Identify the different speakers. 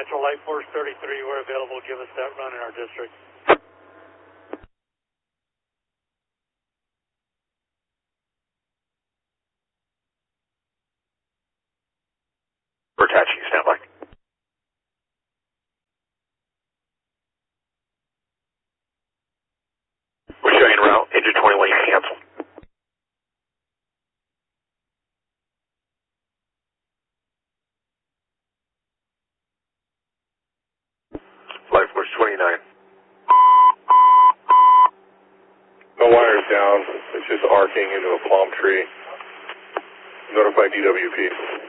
Speaker 1: Central, Light Force 33, we're available. Give us that run in our district.
Speaker 2: We're attaching, stand by. We're showing route, engine 20 lane cancel. Light Force 29.
Speaker 3: No wires down, it's just arcing into a palm tree. Notify DWP.